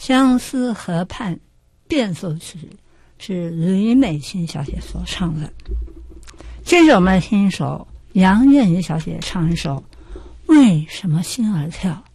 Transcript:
相思河畔变奏曲是吕美琴小姐所唱的。接着我们听一首杨燕妮小姐唱一首《为什么心儿跳》。